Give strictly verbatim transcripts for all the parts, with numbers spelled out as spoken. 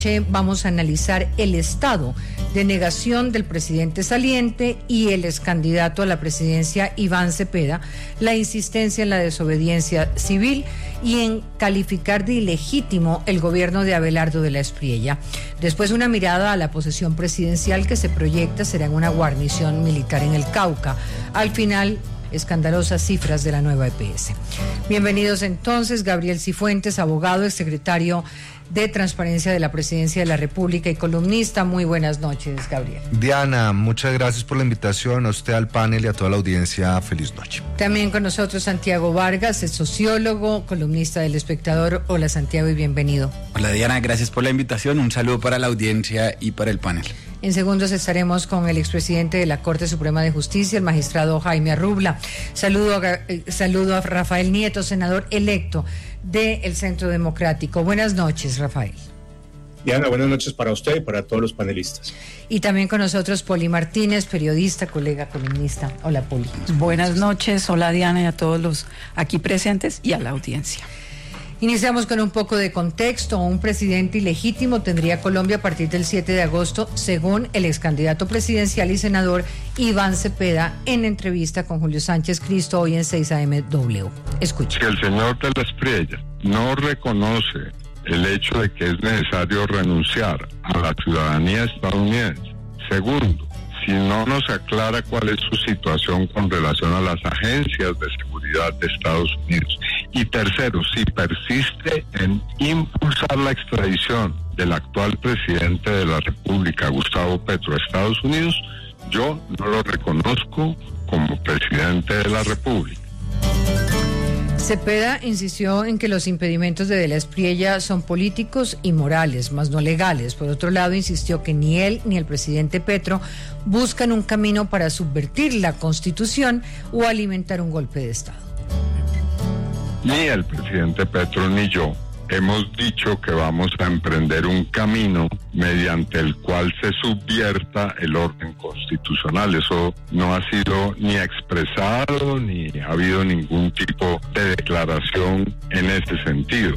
Vamos a analizar el estado de negación del presidente saliente y el excandidato a la presidencia Iván Cepeda, la insistencia en la desobediencia civil y en calificar de ilegítimo el gobierno de Abelardo de la Espriella. Después, una mirada a la posesión presidencial que se proyecta será en una guarnición militar en el Cauca. Al final, escandalosas cifras de la nueva E P S. Bienvenidos entonces, Gabriel Cifuentes, abogado, exsecretario de Transparencia de la Presidencia de la República y columnista. Muy buenas noches, Gabriel. Diana, muchas gracias por la invitación, a usted, al panel y a toda la audiencia. Feliz noche. También con nosotros Santiago Vargas, es sociólogo, columnista del Espectador. Hola, Santiago, y bienvenido. Hola, Diana, gracias por la invitación. Un saludo para la audiencia y para el panel. En segundos estaremos con el expresidente de la Corte Suprema de Justicia, el magistrado Jaime Arrubla. Saludo a, eh, saludo a Rafael Nieto, senador electo del Centro Democrático. Buenas noches, Rafael. Diana, buenas noches para usted y para todos los panelistas. Y también con nosotros Poli Martínez, periodista, colega, columnista. Hola, Poli. Buenas noches, hola Diana y a todos los aquí presentes y a la audiencia. Iniciamos con un poco de contexto. Un presidente ilegítimo tendría Colombia a partir del siete de agosto, según el ex candidato presidencial y senador Iván Cepeda, en entrevista con Julio Sánchez Cristo hoy en seis A M W. Escucha. Si el señor de la Espriella no reconoce el hecho de que es necesario renunciar a la ciudadanía estadounidense, segundo, si no nos aclara cuál es su situación con relación a las agencias de seguridad de Estados Unidos, y tercero, si persiste en impulsar la extradición del actual presidente de la República, Gustavo Petro, a Estados Unidos, yo no lo reconozco como presidente de la República. Cepeda insistió en que los impedimentos de De la Espriella son políticos y morales, más no legales. Por otro lado, insistió que ni él ni el presidente Petro buscan un camino para subvertir la Constitución o alimentar un golpe de Estado. Ni el presidente Petro ni yo hemos dicho que vamos a emprender un camino mediante el cual se subvierta el orden constitucional. Eso no ha sido ni expresado ni ha habido ningún tipo de declaración en este sentido.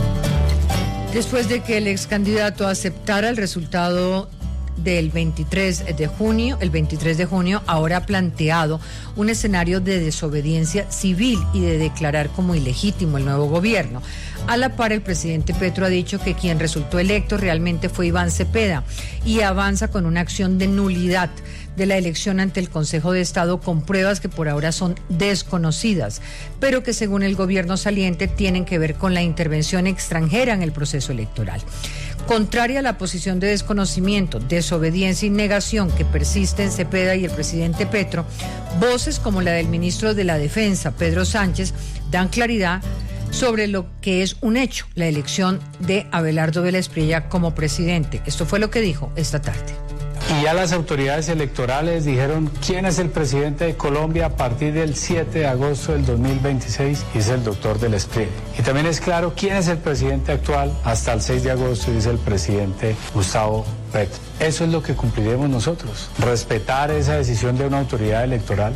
Después de que el ex candidato aceptara el resultado del veintitrés de junio, el veintitrés de junio, ahora ha planteado un escenario de desobediencia civil y de declarar como ilegítimo el nuevo gobierno. A la par, el presidente Petro ha dicho que quien resultó electo realmente fue Iván Cepeda y avanza con una acción de nulidad de la elección ante el Consejo de Estado con pruebas que por ahora son desconocidas, pero que según el gobierno saliente tienen que ver con la intervención extranjera en el proceso electoral. Contraria a la posición de desconocimiento, desobediencia y negación que persiste en Cepeda y el presidente Petro, voces como la del ministro de la Defensa, Pedro Sánchez, dan claridad sobre lo que es un hecho, la elección de Abelardo de la Espriella como presidente. Esto fue lo que dijo esta tarde. Y ya las autoridades electorales dijeron quién es el presidente de Colombia a partir del siete de agosto del dos mil veintiséis, y es el doctor de la Espriella. Y también es claro quién es el presidente actual hasta el seis de agosto, y es el presidente Gustavo Petro. Eso es lo que cumpliremos nosotros, respetar esa decisión de una autoridad electoral.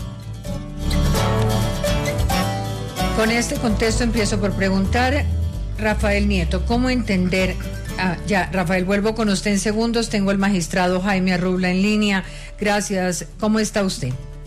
Con este contexto empiezo por preguntar, Rafael Nieto, ¿cómo entender? Ah, ya, Rafael, vuelvo con usted en segundos. Tengo al magistrado Jaime Arrubla en línea. Gracias. ¿Cómo está usted?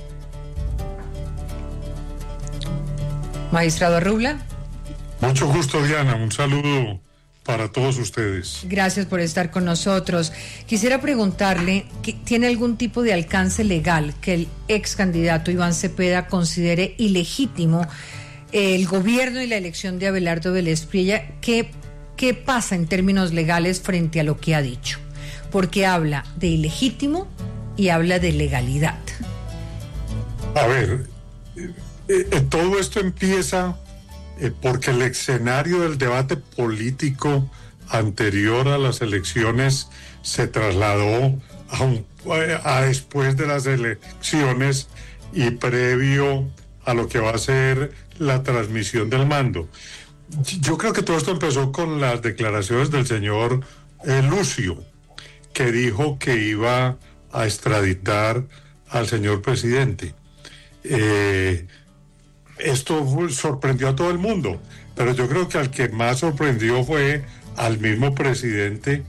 Magistrado Arrubla. Mucho gusto, Diana. Un saludo para todos ustedes. Gracias por estar con nosotros. Quisiera preguntarle, ¿tiene algún tipo de alcance legal que el ex candidato Iván Cepeda considere ilegítimo el gobierno y la elección de Abelardo de la Espriella? ¿Qué ¿Qué pasa en términos legales frente a lo que ha dicho? Porque habla de ilegítimo y habla de legalidad. A ver, eh, eh, todo esto empieza eh, porque el escenario del debate político anterior a las elecciones se trasladó a, un, a después de las elecciones y previo a lo que va a ser la transmisión del mando. Yo creo que todo esto empezó con las declaraciones del señor eh, Lucio, que dijo que iba a extraditar al señor presidente. Eh, esto sorprendió a todo el mundo, pero yo creo que al que más sorprendió fue al mismo presidente,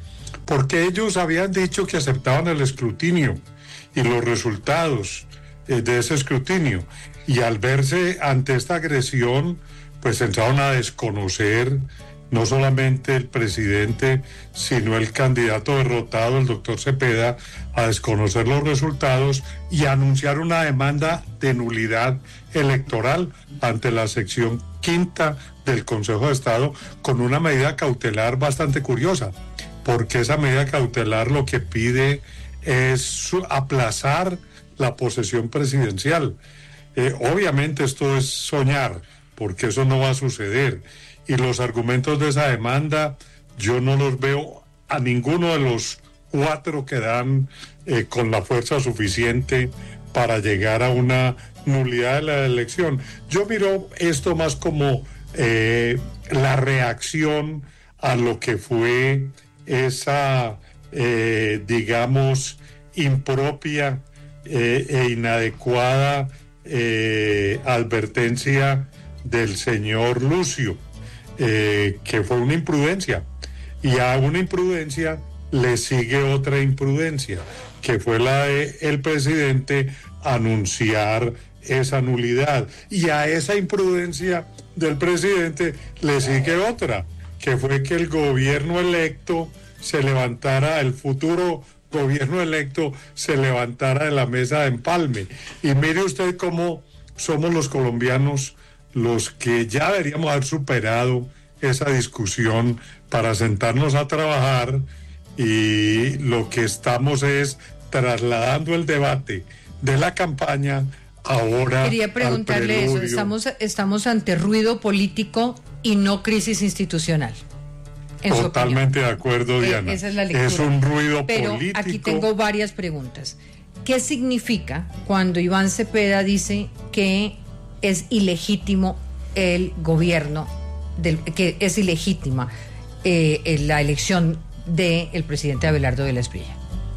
porque ellos habían dicho que aceptaban el escrutinio y los resultados eh, de ese escrutinio, y al verse ante esta agresión, pues entraron a desconocer no solamente el presidente, sino el candidato derrotado, el doctor Cepeda, a desconocer los resultados y a anunciar una demanda de nulidad electoral ante la sección quinta del Consejo de Estado, con una medida cautelar bastante curiosa, porque esa medida cautelar lo que pide es aplazar la posesión presidencial. Eh, obviamente esto es soñar, porque eso no va a suceder. Y los argumentos de esa demanda yo no los veo a ninguno de los cuatro que dan eh, con la fuerza suficiente para llegar a una nulidad de la elección. Yo miro esto más como eh, la reacción a lo que fue esa, eh, digamos, impropia eh, e inadecuada eh, advertencia del señor Lucio. Eh, que fue una imprudencia, y a una imprudencia le sigue otra imprudencia, que fue la de el presidente anunciar esa nulidad, y a esa imprudencia del presidente le sigue otra, que fue que el gobierno electo se levantara, el futuro gobierno electo se levantara de la mesa de empalme. Y mire usted cómo somos los colombianos los que ya deberíamos haber superado esa discusión para sentarnos a trabajar, y lo que estamos es trasladando el debate de la campaña ahora. Quería preguntarle eso, estamos, estamos ante ruido político y no crisis institucional. Totalmente de acuerdo, Diana. Eh, esa es la lectura. Es un ruido Pero político. Pero aquí tengo varias preguntas. ¿Qué significa cuando Iván Cepeda dice que es ilegítimo el gobierno, del, que es ilegítima eh, la elección del presidente Abelardo de la Espriella?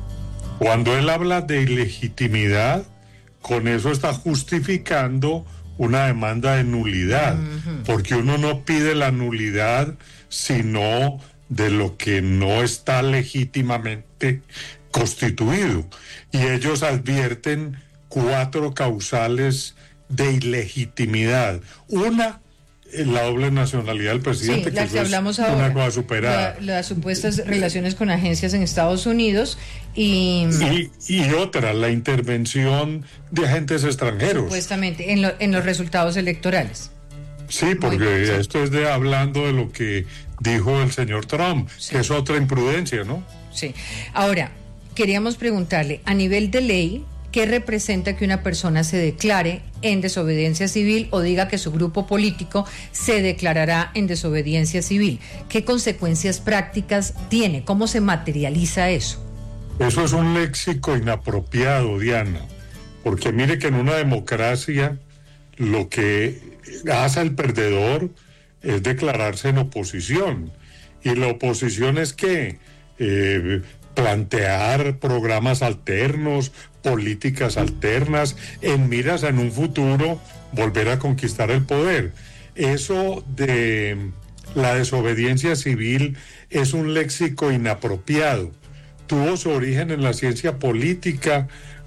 Cuando él habla de ilegitimidad, con eso está justificando una demanda de nulidad, uh-huh. porque uno no pide la nulidad sino de lo que no está legítimamente constituido. Y ellos advierten cuatro causales de ilegitimidad. Una, la doble nacionalidad del presidente, sí, la que, que hablamos es ahora, una cosa superada. La, las supuestas relaciones con agencias en Estados Unidos y... Y, y otra, la intervención de agentes extranjeros. Supuestamente, en, lo, en los resultados electorales. Sí, porque bien, sí. esto es de hablando de lo que dijo el señor Trump, sí. que es otra imprudencia, ¿no? Sí. Ahora, queríamos preguntarle, a nivel de ley, ¿qué representa que una persona se declare en desobediencia civil o diga que su grupo político se declarará en desobediencia civil? ¿Qué consecuencias prácticas tiene? ¿Cómo se materializa eso? Eso es un léxico inapropiado, Diana, porque mire que en una democracia lo que hace el perdedor es declararse en oposición, y la oposición es que eh, plantear programas alternos, políticas alternas, en miras en un futuro volver a conquistar el poder. Eso de la desobediencia civil es un léxico inapropiado. Tuvo su origen en la ciencia política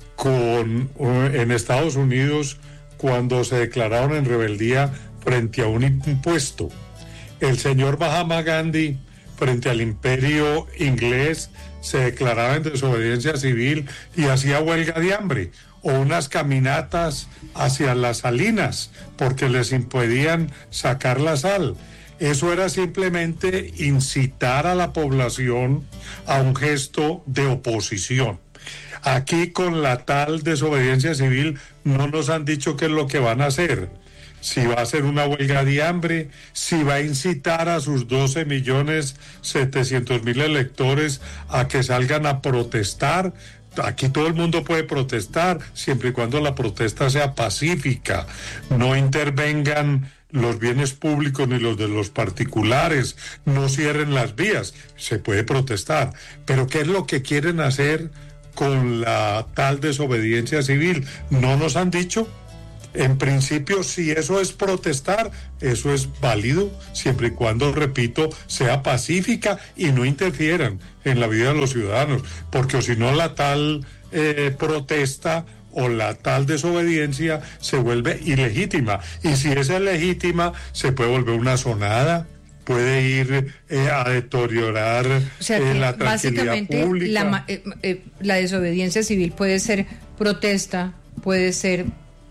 con, en Estados Unidos, cuando se declararon en rebeldía frente a un impuesto. El señor Mahatma Gandhi, frente al imperio inglés, se declaraba en desobediencia civil y hacía huelga de hambre, o unas caminatas hacia las salinas porque les impedían sacar la sal. Eso era simplemente incitar a la población a un gesto de oposición. Aquí, con la tal desobediencia civil, no nos han dicho qué es lo que van a hacer. Si va a hacer una huelga de hambre, si va a incitar a sus doce millones setecientos mil electores a que salgan a protestar. Aquí todo el mundo puede protestar, siempre y cuando la protesta sea pacífica. No intervengan los bienes públicos ni los de los particulares, no cierren las vías, se puede protestar. Pero ¿qué es lo que quieren hacer con la tal desobediencia civil? No nos han dicho. En principio, si eso es protestar, eso es válido, siempre y cuando, repito, sea pacífica y no interfieran en la vida de los ciudadanos, porque si no la tal eh, protesta o la tal desobediencia se vuelve ilegítima. Y si esa es legítima, se puede volver una sonada, puede ir eh, a deteriorar o sea, eh, que la tranquilidad básicamente pública. La, eh, eh, la desobediencia civil puede ser protesta, puede ser,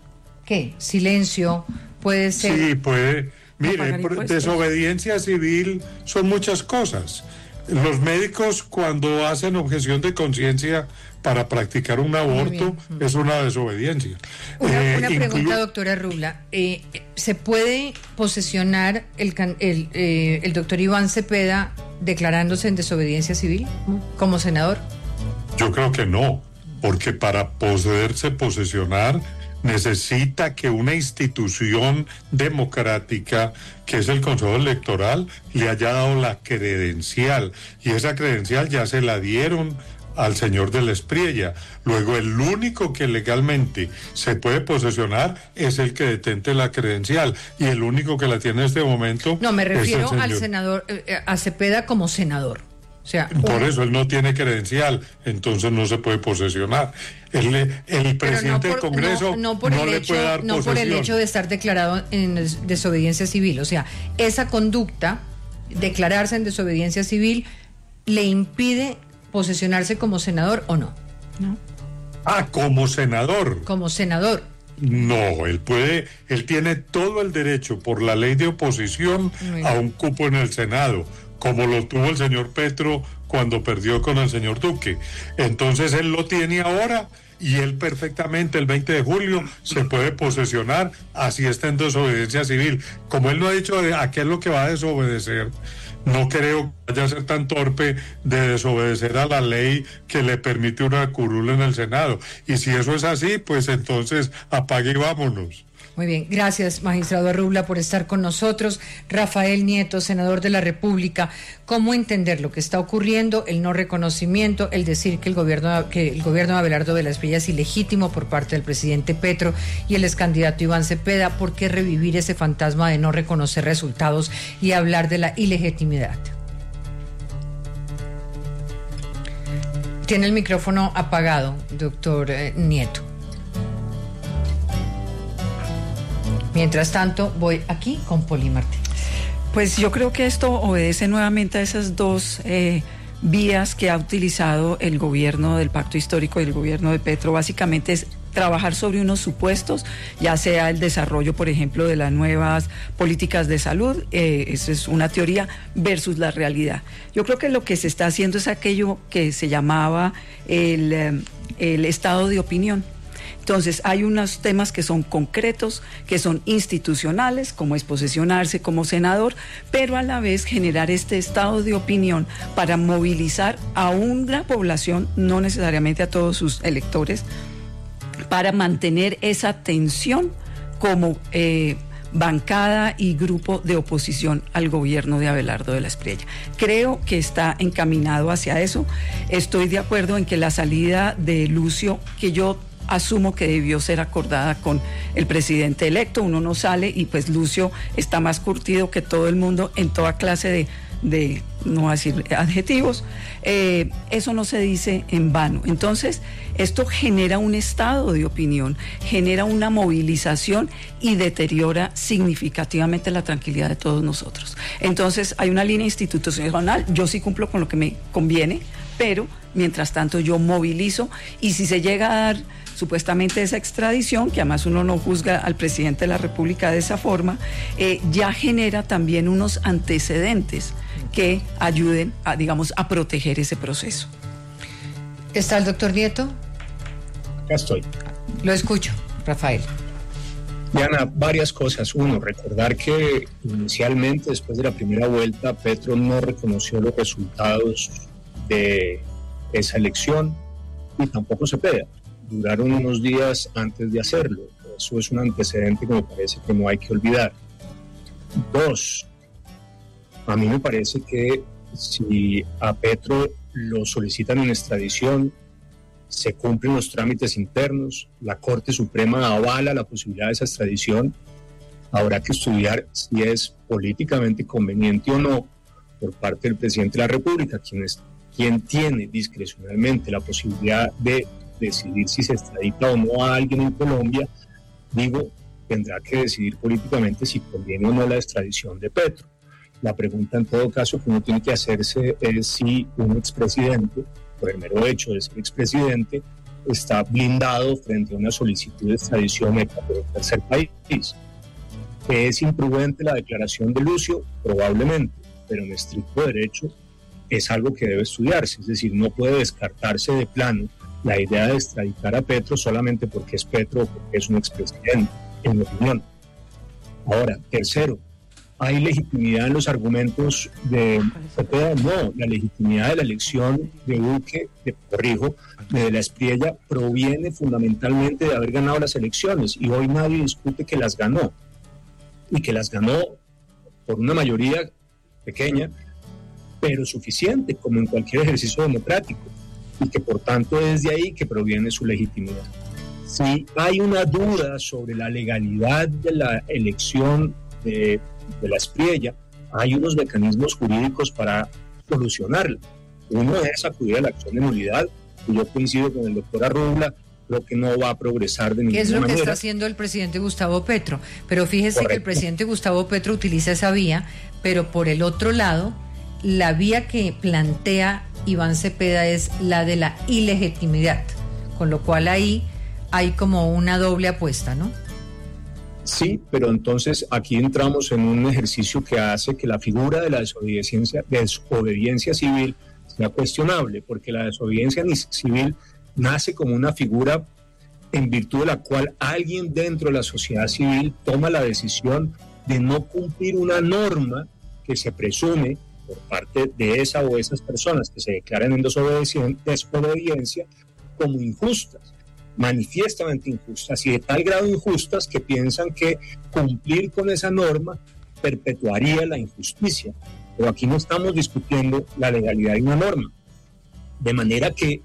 ¿qué? Silencio, puede ser... Sí, puede. Mire, desobediencia civil son muchas cosas. Los médicos, cuando hacen objeción de conciencia para practicar un aborto, es una desobediencia. Una, eh, una inclu- pregunta, doctora Rubla. Eh, ¿Se puede posesionar el, can- el, eh, el doctor Iván Cepeda declarándose en desobediencia civil como senador? Yo creo que no, porque para poderse posesionar necesita que una institución democrática, que es el Consejo Electoral, le haya dado la credencial, y esa credencial ya se la dieron al señor del Espriella. Luego, el único que legalmente se puede posesionar es el que detente la credencial, y el único que la tiene en este momento No, me es el refiero al señor. senador, eh, a Cepeda como senador. O sea, Por un- eso él no tiene credencial, entonces no se puede posesionar. El, el pero presidente no por- del Congreso no, no por no el le hecho, puede dar no posesión. por el hecho de estar declarado en des- desobediencia civil. O sea, esa conducta, declararse en desobediencia civil, le impide posesionarse como senador o no. ¿no? Ah, como senador. Como senador. No, él puede, él tiene todo el derecho por la ley de oposición Muy a bien. un cupo en el Senado, como lo tuvo el señor Petro cuando perdió con el señor Duque. Entonces él lo tiene ahora, y él perfectamente el veinte de julio se puede posesionar, así está en desobediencia civil. Como él no ha dicho de a qué es lo que va a desobedecer, no creo que vaya a ser tan torpe de desobedecer a la ley que le permite una curul en el Senado. Y si eso es así, pues entonces apague y vámonos. Muy bien, gracias, magistrado Rubla, por estar con nosotros. Rafael Nieto, senador de la República, ¿cómo entender lo que está ocurriendo, el no reconocimiento, el decir que el gobierno que el gobierno de Abelardo de la Espriella es ilegítimo por parte del presidente Petro y el excandidato Iván Cepeda? ¿Por qué revivir ese fantasma de no reconocer resultados y hablar de la ilegitimidad? Tiene el micrófono apagado, doctor eh, Nieto. Mientras tanto, voy aquí con Poli Martínez. Pues yo creo que esto obedece nuevamente a esas dos eh, vías que ha utilizado el gobierno del Pacto Histórico y el gobierno de Petro. Básicamente es trabajar sobre unos supuestos, ya sea el desarrollo, por ejemplo, de las nuevas políticas de salud, eh, esa es una teoría, versus la realidad. Yo creo que lo que se está haciendo es aquello que se llamaba el, eh, el estado de opinión. Entonces, hay unos temas que son concretos, que son institucionales, como es posesionarse como senador, pero a la vez generar este estado de opinión para movilizar a una población, no necesariamente a todos sus electores, para mantener esa tensión como eh, bancada y grupo de oposición al gobierno de Abelardo de la Espriella. Creo que está encaminado hacia eso. Estoy de acuerdo en que la salida de Lucio, que yo asumo que debió ser acordada con el presidente electo, uno no sale y pues Lucio está más curtido que todo el mundo en toda clase de, de no decir adjetivos, eh, eso no se dice en vano. Entonces, esto genera un estado de opinión, genera una movilización y deteriora significativamente la tranquilidad de todos nosotros. Entonces, hay una línea institucional, yo sí cumplo con lo que me conviene, pero mientras tanto yo movilizo, y si se llega a dar supuestamente esa extradición, que además uno no juzga al presidente de la República de esa forma, eh, ya genera también unos antecedentes que ayuden a, digamos, a proteger ese proceso. ¿Está el doctor Nieto? Acá estoy. Lo escucho, Rafael. Diana, varias cosas. Uno, recordar que inicialmente, después de la primera vuelta, Petro no reconoció los resultados de esa elección y tampoco Cepeda. Duraron unos días antes de hacerlo. Eso es un antecedente que me parece que no hay que olvidar. Dos, a mí me parece que si a Petro lo solicitan en extradición, se cumplen los trámites internos, la Corte Suprema avala la posibilidad de esa extradición. Habrá que estudiar si es políticamente conveniente o no por parte del presidente de la República, quien, es, quien tiene discrecionalmente la posibilidad de decidir si se extradita o no a alguien en Colombia. Digo, tendrá que decidir políticamente si conviene o no la extradición de Petro. La pregunta en todo caso que uno tiene que hacerse es si un expresidente, por el mero hecho de ser expresidente, está blindado frente a una solicitud de extradición por el tercer país. ¿Es imprudente la declaración de Lucio? Probablemente, pero en estricto derecho es algo que debe estudiarse, es decir, no puede descartarse de plano la idea de extraditar a Petro solamente porque es Petro o porque es un expresidente, en mi opinión. Ahora, tercero, ¿hay legitimidad en los argumentos de Cepeda? No, la legitimidad de la elección de Duque, de corrijo, de la Espriella, proviene fundamentalmente de haber ganado las elecciones, y hoy nadie discute que las ganó, y que las ganó por una mayoría pequeña, pero suficiente, como en cualquier ejercicio democrático, y que por tanto es de ahí que proviene su legitimidad. Si hay una duda sobre la legalidad de la elección de, de la Espriella, hay unos mecanismos jurídicos para solucionarla. Uno es acudir a la acción de nulidad, y yo coincido con el doctor Arrubla, lo que no va a progresar de ninguna manera. ¿Qué es lo manera. que está haciendo el presidente Gustavo Petro? Pero fíjese Correcto. que el presidente Gustavo Petro utiliza esa vía, pero por el otro lado, la vía que plantea Iván Cepeda es la de la ilegitimidad, con lo cual ahí hay como una doble apuesta, ¿no? Sí, pero entonces aquí entramos en un ejercicio que hace que la figura de la desobediencia, desobediencia civil sea cuestionable, porque la desobediencia civil nace como una figura en virtud de la cual alguien dentro de la sociedad civil toma la decisión de no cumplir una norma que se presume por parte de esa o esas personas que se declaran en desobediencia como injustas, manifiestamente injustas, y de tal grado injustas que piensan que cumplir con esa norma perpetuaría la injusticia. Pero aquí no estamos discutiendo la legalidad de una norma, de manera que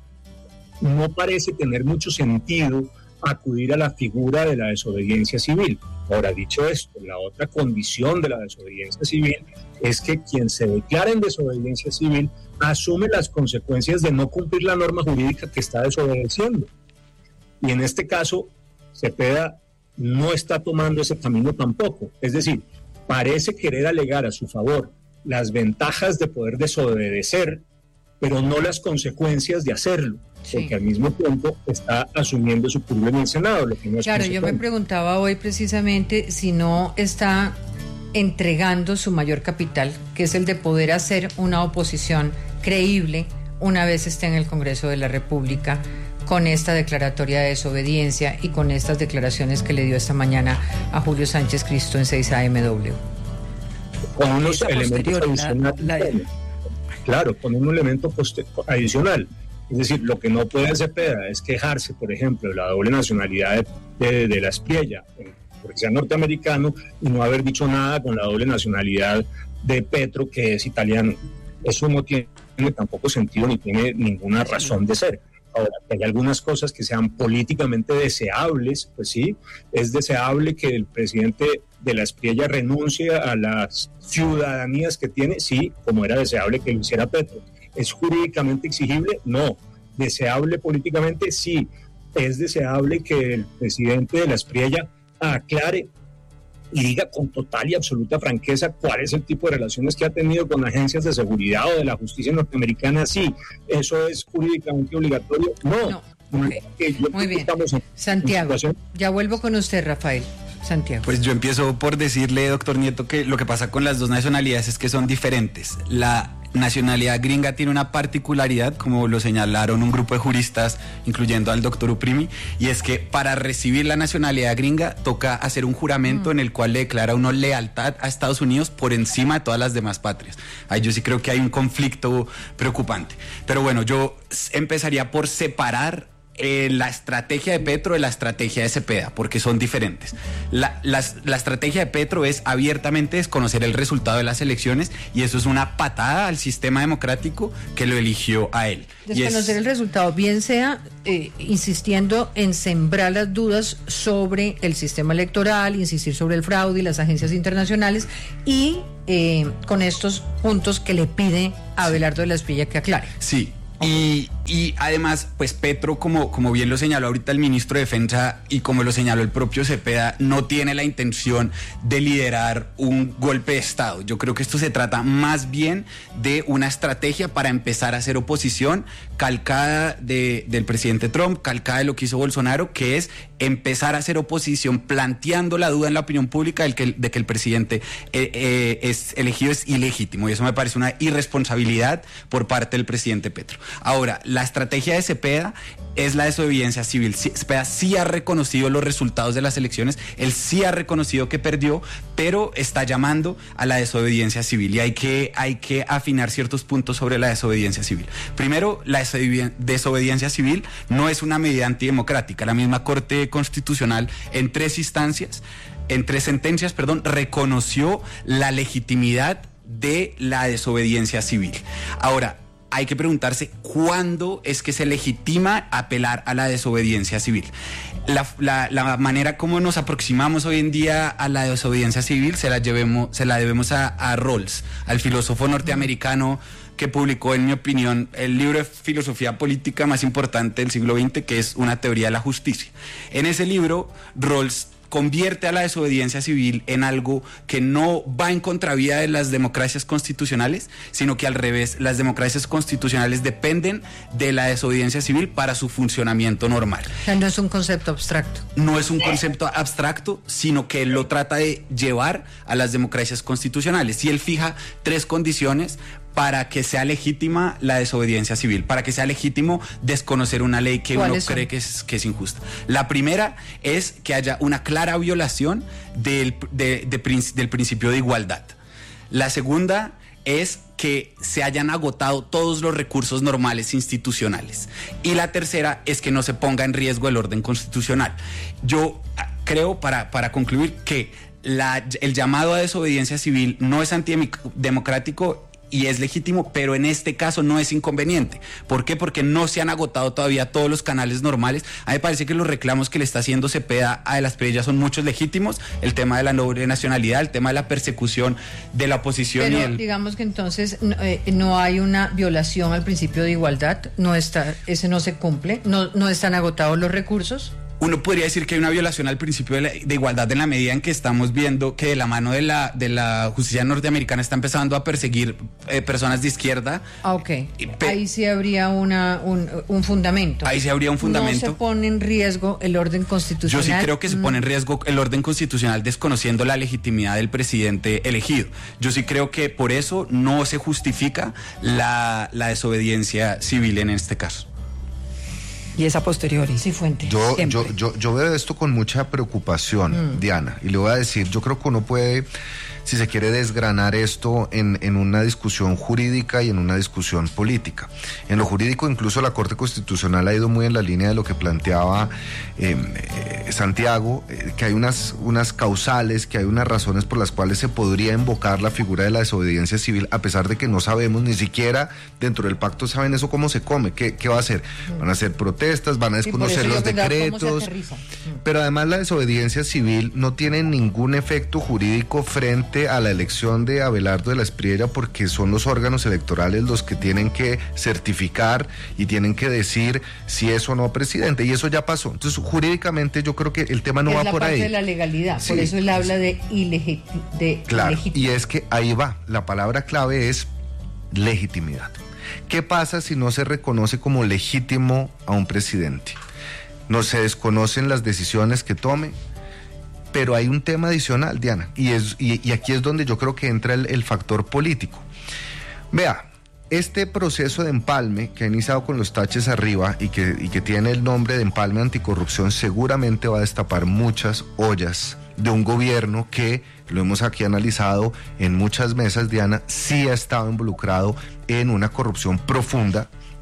no parece tener mucho sentido acudir a la figura de la desobediencia civil. Ahora, dicho esto, la otra condición de la desobediencia civil es que quien se declara en desobediencia civil asume las consecuencias de no cumplir la norma jurídica que está desobedeciendo. Y en este caso, Cepeda no está tomando ese camino tampoco. Es decir, parece querer alegar a su favor las ventajas de poder desobedecer, pero no las consecuencias de hacerlo, sí, porque al mismo tiempo está asumiendo su curul en el Senado, lo que no es Claro, yo me preguntaba hoy precisamente si no está entregando su mayor capital, que es el de poder hacer una oposición creíble una vez esté en el Congreso de la República, con esta declaratoria de desobediencia y con estas declaraciones que le dio esta mañana a Julio Sánchez Cristo en seis A M W. Con unos elementos adicionales. La, la... Claro, con un elemento adicional. Es decir, lo que no puede Cepeda es quejarse, por ejemplo, de la doble nacionalidad de, de, de la Espriella, porque sea norteamericano, y no haber dicho nada con la doble nacionalidad de Petro, que es italiano. Eso no tiene tampoco sentido ni tiene ninguna razón de ser. Ahora, que hay algunas cosas que sean políticamente deseables, pues sí, es deseable que el presidente de la Espriella renuncie a las ciudadanías que tiene, sí, como era deseable que lo hiciera Petro. ¿Es jurídicamente exigible? No. ¿Deseable políticamente? Sí. Es deseable que el presidente de la Espriella aclare y diga con total y absoluta franqueza cuál es el tipo de relaciones que ha tenido con agencias de seguridad o de la justicia norteamericana. Sí. ¿Eso es jurídicamente obligatorio? No. No. Okay. Muy bien. En, Santiago, en ya vuelvo con usted, Rafael. Santiago. Pues yo empiezo por decirle, doctor Nieto, que lo que pasa con las dos nacionalidades es que son diferentes. La nacionalidad gringa tiene una particularidad, como lo señalaron un grupo de juristas, incluyendo al doctor Uprimi, y es que para recibir la nacionalidad gringa toca hacer un juramento mm. en el cual le declara uno lealtad a Estados Unidos por encima de todas las demás patrias. Ahí yo sí creo que hay un conflicto preocupante. Pero bueno, yo empezaría por separar Eh, la estrategia de Petro y la estrategia de Cepeda, porque son diferentes. La, la, la estrategia de Petro es abiertamente desconocer el resultado de las elecciones y eso es una patada al sistema democrático que lo eligió a él. Desconocer es, el resultado, bien sea eh, insistiendo en sembrar las dudas sobre el sistema electoral, insistir sobre el fraude y las agencias internacionales y eh, con estos puntos que le pide a Abelardo de la Espriella que aclare. Sí. Y, y además, pues Petro, como, como bien lo señaló ahorita el ministro de Defensa y como lo señaló el propio Cepeda, no tiene la intención de liderar un golpe de Estado. Yo creo que esto se trata más bien de una estrategia para empezar a hacer oposición calcada de, del presidente Trump, calcada de lo que hizo Bolsonaro, que es empezar a hacer oposición planteando la duda en la opinión pública de que, de que el presidente eh, eh, es elegido es ilegítimo. Y eso me parece una irresponsabilidad por parte del presidente Petro. Ahora, la estrategia de Cepeda es la desobediencia civil. Cepeda sí ha reconocido los resultados de las elecciones, él sí ha reconocido que perdió, pero está llamando a la desobediencia civil y hay que, hay que afinar ciertos puntos sobre la desobediencia civil. Primero, la desobediencia civil no es una medida antidemocrática. La misma Corte Constitucional en tres instancias, en tres sentencias, perdón, reconoció la legitimidad de la desobediencia civil. Ahora, hay que preguntarse cuándo es que se legitima apelar a la desobediencia civil. La, la, la manera como nos aproximamos hoy en día a la desobediencia civil se la, llevemos, se la debemos a, a Rawls, al filósofo norteamericano que publicó, en mi opinión, el libro de filosofía política más importante del siglo veinte, que es Una teoría de la justicia. En ese libro, Rawls convierte a la desobediencia civil en algo que no va en contravía de las democracias constitucionales, sino que al revés, las democracias constitucionales dependen de la desobediencia civil para su funcionamiento normal. O sea, no es un concepto abstracto. No es un concepto abstracto, sino que él lo trata de llevar a las democracias constitucionales. Y él fija tres condiciones para que sea legítima la desobediencia civil, para que sea legítimo desconocer una ley que uno cree que es, que es injusta. La primera es que haya una clara violación del, de, de, del principio de igualdad. La segunda es que se hayan agotado todos los recursos normales institucionales. Y la tercera es que no se ponga en riesgo el orden constitucional. Yo creo, para, para concluir, que la, el llamado a desobediencia civil no es antidemocrático y es legítimo, pero en este caso no es inconveniente. ¿Por qué? Porque no se han agotado todavía todos los canales normales. A mí me parece que los reclamos que le está haciendo Cepeda a De la Espriella son muchos legítimos. El tema de la doble nacionalidad, el tema de la persecución de la oposición. Pero y el... digamos que entonces no, eh, no hay una violación al principio de igualdad, no está, ese no se cumple, no, no están agotados los recursos. Uno podría decir que hay una violación al principio de, la, de igualdad en la medida en que estamos viendo que de la mano de la, de la justicia norteamericana está empezando a perseguir eh, personas de izquierda. Ah, ok. Pe- ahí sí habría una, un, un fundamento. Ahí sí habría un fundamento. No se pone en riesgo el orden constitucional. Yo sí creo que se pone en riesgo el orden constitucional desconociendo la legitimidad del presidente elegido. Yo sí creo que por eso no se justifica la, la desobediencia civil en este caso. Y esa posteriori. Sí, Fuente. Yo, yo, yo, yo veo esto con mucha preocupación, mm. Diana, y le voy a decir, yo creo que uno puede, si se quiere desgranar esto en, en una discusión jurídica y en una discusión política. En lo jurídico, incluso la Corte Constitucional ha ido muy en la línea de lo que planteaba eh, eh, Santiago, eh, que hay unas, unas causales, que hay unas razones por las cuales se podría invocar la figura de la desobediencia civil, a pesar de que no sabemos, ni siquiera dentro del pacto saben eso cómo se come, qué, qué va a hacer. Van a hacer protestas, van a desconocer sí, los decretos, pero además la desobediencia civil no tiene ningún efecto jurídico frente a la elección de Abelardo de la Espriella, porque son los órganos electorales los que tienen que certificar y tienen que decir si es o no presidente, y eso ya pasó. Entonces, jurídicamente yo creo que el tema no es va la por parte ahí. De la legalidad, sí, por eso él habla de, ilegit- de claro, ilegítimidad. y es que ahí va, la palabra clave es legitimidad. ¿Qué pasa si no se reconoce como legítimo a un presidente? No se desconocen las decisiones que tome. Pero hay un tema adicional, Diana, y, es, y, y aquí es donde yo creo que entra el, el factor político. Vea, este proceso de empalme que ha iniciado con los taches arriba y que, y que tiene el nombre de empalme anticorrupción seguramente va a destapar muchas ollas de un gobierno que, lo hemos aquí analizado en muchas mesas, Diana, sí ha estado involucrado en una corrupción profunda,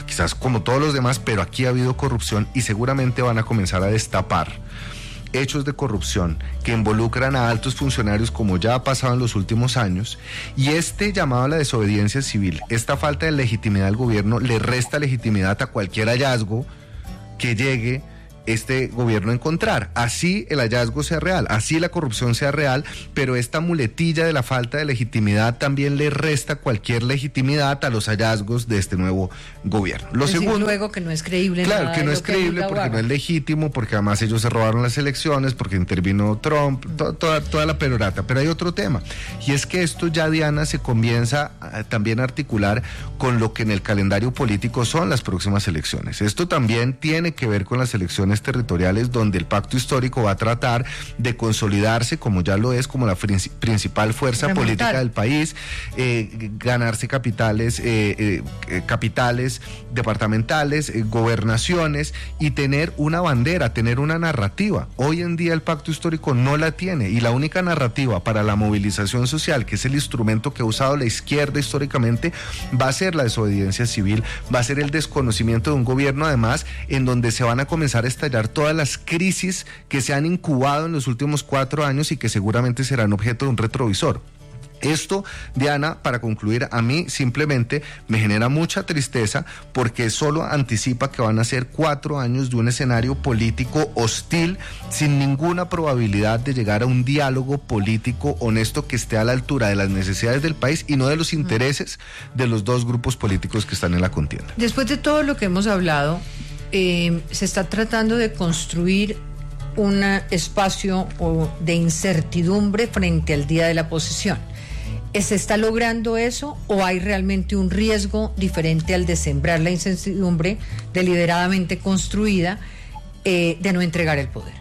quizás como todos los demás, pero aquí ha habido corrupción y seguramente van a comenzar a destapar hechos de corrupción que involucran a altos funcionarios, como ya ha pasado en los últimos años, y este llamado a la desobediencia civil, esta falta de legitimidad del gobierno, le resta legitimidad a cualquier hallazgo que llegue este gobierno a encontrar. Así el hallazgo sea real, así la corrupción sea real, pero esta muletilla de la falta de legitimidad también le resta cualquier legitimidad a los hallazgos de este nuevo gobierno. Lo es segundo, decir, luego que no es creíble. Claro, nada que no de es lo que creíble diga porque Guaga. no es legítimo, porque además ellos se robaron las elecciones, porque intervino Trump, to, toda, toda la perorata. Pero hay otro tema, y es que esto ya, Diana, se comienza a, también a articular con lo que en el calendario político son las próximas elecciones. Esto también tiene que ver con las elecciones territoriales, donde el pacto histórico va a tratar de consolidarse, como ya lo es, como la princi- principal fuerza Remontar. política del país, eh, ganarse capitales, eh, eh, capitales departamentales, eh, gobernaciones, y tener una bandera, tener una narrativa. Hoy en día el pacto histórico no la tiene, y la única narrativa para la movilización social, que es el instrumento que ha usado la izquierda históricamente, va a ser la desobediencia civil, va a ser el desconocimiento de un gobierno, además, en donde se van a comenzar a estallar todas las crisis que se han incubado en los últimos cuatro años y que seguramente serán objeto de un retrovisor. Esto, Diana, para concluir, a mí simplemente me genera mucha tristeza porque solo anticipa que van a ser cuatro años de un escenario político hostil, sin ninguna probabilidad de llegar a un diálogo político honesto que esté a la altura de las necesidades del país y no de los intereses de los dos grupos políticos que están en la contienda. Después de todo lo que hemos hablado, eh, se está tratando de construir un espacio o, de incertidumbre frente al día de la posesión. ¿Se está logrando eso o hay realmente un riesgo diferente al de sembrar la incertidumbre deliberadamente construida eh, de no entregar el poder?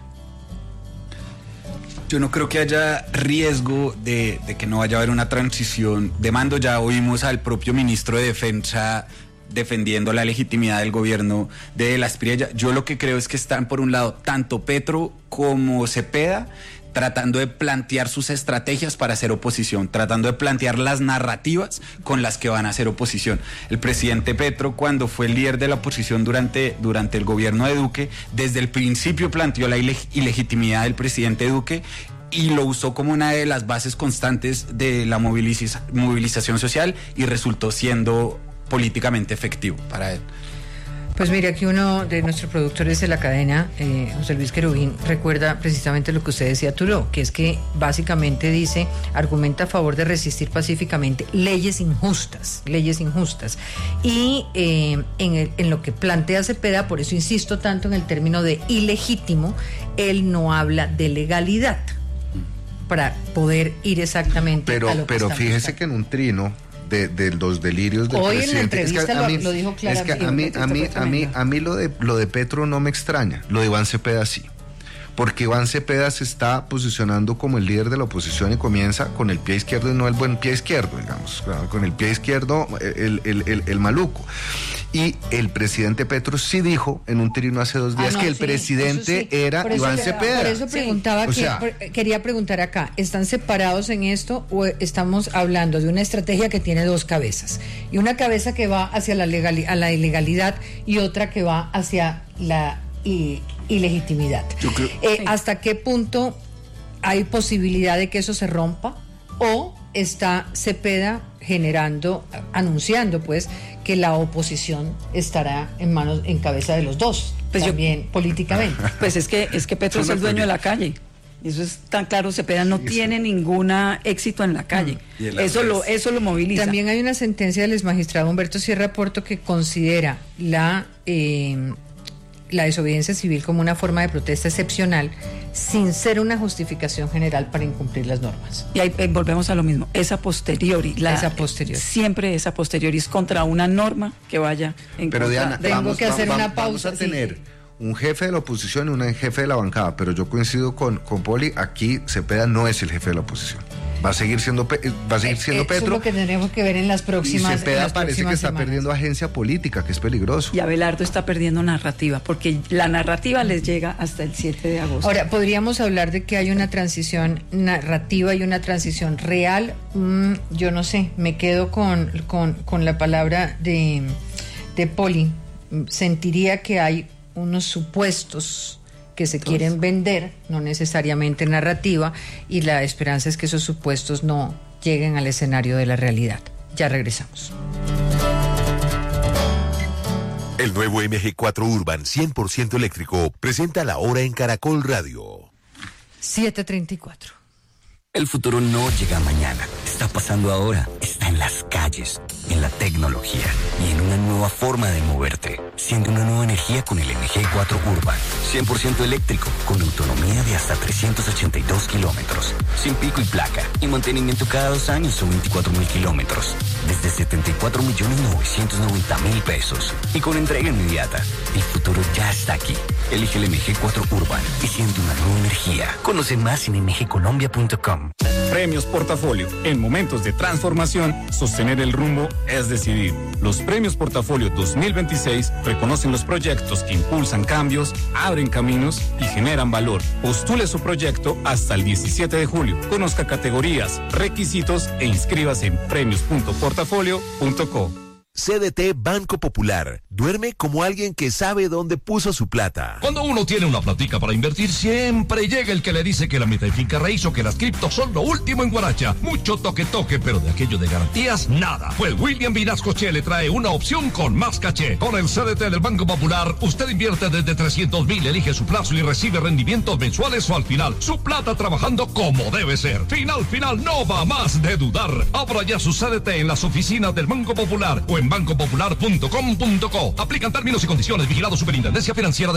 Yo no creo que haya riesgo de, de que no vaya a haber una transición de mando. Ya oímos al propio ministro de Defensa defendiendo la legitimidad del gobierno de las Espriella. Yo lo que creo es que están, por un lado, tanto Petro como Cepeda tratando de plantear sus estrategias para hacer oposición, tratando de plantear las narrativas con las que van a hacer oposición. El presidente Petro, cuando fue el líder de la oposición durante, durante el gobierno de Duque, desde el principio planteó la ileg- ilegitimidad del presidente Duque y lo usó como una de las bases constantes de la moviliza- movilización social y resultó siendo políticamente efectivo para él. Pues mire, aquí uno de nuestros productores de la cadena, eh, José Luis Querubín, recuerda precisamente lo que usted decía, Turo, que es que básicamente dice, argumenta a favor de resistir pacíficamente leyes injustas, leyes injustas. Y eh, en, el, en lo que plantea Cepeda, por eso insisto tanto en el término de ilegítimo, él no habla de legalidad para poder ir exactamente pero, a lo que Pero estamos fíjese buscando. que en un trino de, de los delirios del Hoy presidente. en la entrevista es que a lo- mí, lo dijo es que a mí, claramente. a mí, a mí, a mí lo de lo de Petro no me extraña, lo de Iván Cepeda sí. Porque Iván Cepeda se está posicionando como el líder de la oposición y comienza con el pie izquierdo y no el buen pie izquierdo, digamos, con el pie izquierdo el, el, el, el maluco. Y el presidente Petro sí dijo en un trino hace dos días Ah, no, que el sí, presidente eso sí. era Por eso Iván le- Cepeda. Por eso preguntaba, O que, sea, por- quería preguntar acá, ¿están separados en esto o estamos hablando de una estrategia que tiene dos cabezas? Y una cabeza que va hacia la, legali- a la ilegalidad y otra que va hacia la i- ilegitimidad. Yo creo- Eh, Sí. ¿Hasta qué punto hay posibilidad de que eso se rompa? ¿O está Cepeda generando, anunciando pues que la oposición estará en manos, en cabeza de los dos, Pues yo- también políticamente? Pues es que es que Petro es Son el dueño de la naturales. calle. Eso es tan claro, Cepeda no tiene ningún éxito en la calle. Y en las Eso lo, redes. eso lo moviliza. También hay una sentencia del exmagistrado Humberto Sierra Porto que considera la, eh, la desobediencia civil como una forma de protesta excepcional sin ser una justificación general para incumplir las normas. Y ahí eh, volvemos a lo mismo, esa posteriori, la, Esa posteriori. siempre esa posteriori es contra una norma que vaya en Pero contra Diana, de- Tengo vamos, que hacer vamos- una vamos pausa, a sí. tener un jefe de la oposición y un jefe de la bancada, pero yo coincido con, con Poli, aquí Cepeda no es el jefe de la oposición. Va a seguir siendo Pe- va a seguir siendo Eso es Petro. lo que tendremos que ver en las Y próximas en Cepeda las parece que próximas está semanas. perdiendo agencia política, que es peligroso. y Abelardo está perdiendo narrativa, porque la narrativa les llega hasta el siete de agosto. Ahora, podríamos hablar de que hay una transición narrativa y una transición real. Mm, yo no sé, me quedo con, con, con la palabra de, de Poli, sentiría que hay unos supuestos que se Entonces, quieren vender, no necesariamente narrativa, y la esperanza es que esos supuestos no lleguen al escenario de la realidad. Ya regresamos. El nuevo M G cuatro Urban cien por ciento eléctrico presenta la hora en Caracol Radio. siete treinta y cuatro. El futuro no llega mañana, está pasando ahora, está en las calles, en la tecnología y en una nueva forma de moverte. Siente una nueva energía con el M G cuatro Urban, cien por ciento eléctrico, con autonomía de hasta trescientos ochenta y dos kilómetros, sin pico y placa, y mantenimiento cada dos años o veinticuatro mil kilómetros, desde setenta y cuatro millones novecientos noventa mil pesos, y con entrega inmediata. El futuro ya está aquí. Elige el M G cuatro Urban y siente una nueva energía. Conoce más en m g colombia punto com. Premios Portafolio. En momentos de transformación, sostener el rumbo es decidir. Los Premios Portafolio dos mil veintiséis reconocen los proyectos que impulsan cambios, abren caminos y generan valor. Postule su proyecto hasta el diecisiete de julio. Conozca categorías, requisitos e inscríbase en premios punto portafolio punto co. C D T Banco Popular. Duerme como alguien que sabe dónde puso su plata. Cuando uno tiene una platica para invertir, siempre llega el que le dice que la meta de finca raíz o que las criptos son lo último en Guaracha. Mucho toque toque, pero de aquello de garantías, nada. Pues William Vinascoche le trae una opción con más caché. Con el C D T del Banco Popular, usted invierte desde trescientos mil, elige su plazo y recibe rendimientos mensuales o al final. Su plata trabajando como debe ser. Final, final, no va más de dudar. Abra ya su C D T en las oficinas del Banco Popular o en banco popular punto com punto co. Aplican términos y condiciones. Vigilado Superintendencia Financiera de